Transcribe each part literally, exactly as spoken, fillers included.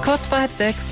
ist kurz vor halb sechs.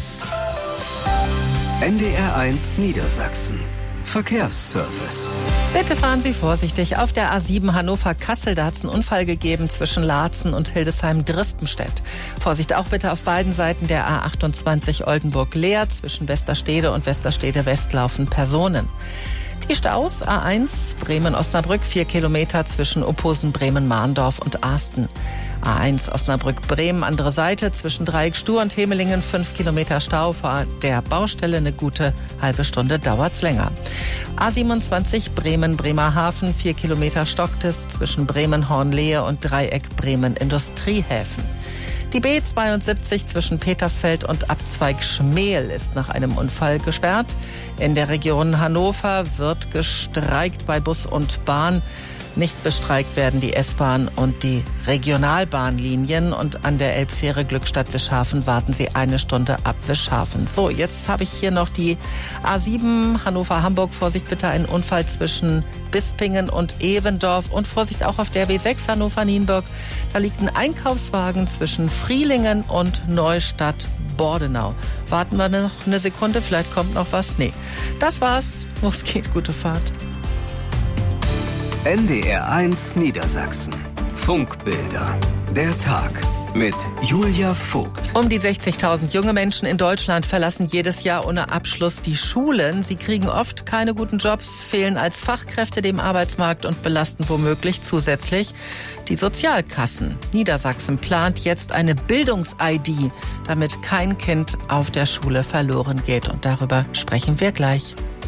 N D R eins Niedersachsen. Verkehrsservice. Bitte fahren Sie vorsichtig auf der A sieben Hannover-Kassel. Da hat es einen Unfall gegeben zwischen Laatzen und Hildesheim-Dristenstedt. Vorsicht auch bitte auf beiden Seiten der A achtundzwanzig Oldenburg-Leer. Zwischen Westerstede und Westerstede-West laufen Personen. Die Staus A eins Bremen-Osnabrück, vier Kilometer zwischen Opposen, Bremen-Mahndorf und Asten. A eins Osnabrück-Bremen, andere Seite, zwischen Dreieck-Stur und Hemelingen, fünf Kilometer Stau. Vor der Baustelle eine gute halbe Stunde dauert's länger. A siebenundzwanzig Bremen-Bremerhaven, vier Kilometer stockt es zwischen Bremen-Hornlehe und Dreieck Bremen-Industriehäfen. Die B zweiundsiebzig zwischen Petersfeld und Abzweig Schmel ist nach einem Unfall gesperrt. In der Region Hannover wird gestreikt bei Bus und Bahn. Nicht bestreikt werden die S-Bahn und die Regionalbahnlinien. Und an der Elbfähre Glückstadt-Wischhafen warten Sie eine Stunde ab Wischhafen. So, jetzt habe ich hier noch die A sieben Hannover-Hamburg. Vorsicht bitte, ein Unfall zwischen Bispingen und Evendorf. Und Vorsicht auch auf der B sechs Hannover-Nienburg. Da liegt ein Einkaufswagen zwischen Frielingen und Neustadt-Bordenau. Warten wir noch eine Sekunde, vielleicht kommt noch was. Nee, das war's. Los geht, gute Fahrt. N D R eins Niedersachsen. Funkbilder. Der Tag mit Julia Vogt. Um die sechzigtausend junge Menschen in Deutschland verlassen jedes Jahr ohne Abschluss die Schulen. Sie kriegen oft keine guten Jobs, fehlen als Fachkräfte dem Arbeitsmarkt und belasten womöglich zusätzlich die Sozialkassen. Niedersachsen plant jetzt eine Bildungs-I D, damit kein Kind auf der Schule verloren geht. Und darüber sprechen wir gleich.